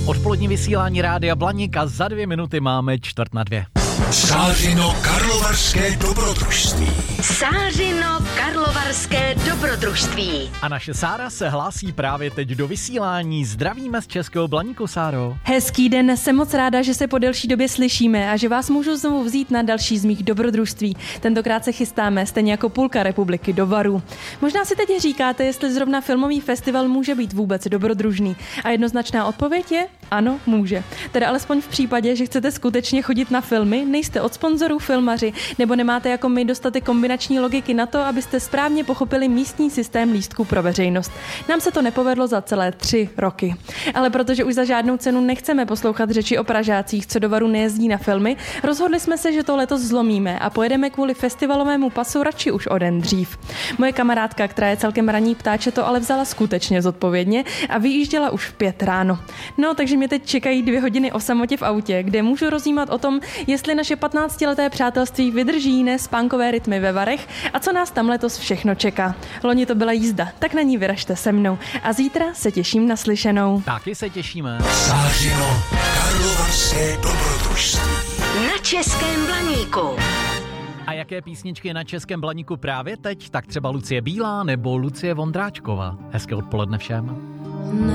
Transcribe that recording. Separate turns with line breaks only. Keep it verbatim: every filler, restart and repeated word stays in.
Odpolední vysílání Rádia Blaník a za dvě minuty máme čtvrt na dvě.
Sářino karlovarské dobrodružství.
Sářino karlovarské dobrodružství.
A naše Sára se hlásí právě teď do vysílání. Zdravíme z Českého Blaníku, Sáro.
Hezký den, jsem moc ráda, že se po delší době slyšíme a že vás můžu znovu vzít na další z mých dobrodružství. Tentokrát se chystáme, stejně jako půlka republiky, do Varu. Možná si teď říkáte, jestli zrovna filmový festival může být vůbec dobrodružný. A jednoznačná odpověď je ano, může. Teda alespoň v případě, že chcete skutečně chodit na filmy, nejste od sponzorů filmaři, nebo nemáte jako my dostatek kombinační logiky na to, abyste správně pochopili místní systém lístků pro veřejnost. Nám se to nepovedlo za celé tři roky. Ale protože už za žádnou cenu nechceme poslouchat řeči o Pražácích, co do Varu nejezdí na filmy, rozhodli jsme se, že to letos zlomíme a pojedeme kvůli festivalovému pasu radši už o den dřív. Moje kamarádka, která je celkem raní ptáče, to ale vzala skutečně zodpovědně a vyjížděla už v pět ráno. No, takže mě teď čekají dvě hodiny o samotě v autě, kde můžu rozjímat o tom, jestli naše patnáctileté přátelství vydrží jiné spánkové rytmy ve Varech a co nás tam letos všechno čeká. Loni to byla jízda, tak na ní vyražte se mnou. A zítra se těším na slyšenou.
Taky se těšíme.
Sářino karlovarské dobrodružství.
Na Českém Blaníku.
A jaké písničky na Českém Blaníku právě teď? Tak třeba Lucie Bílá nebo Lucie Vondráčková. Hezké odpoledne všem.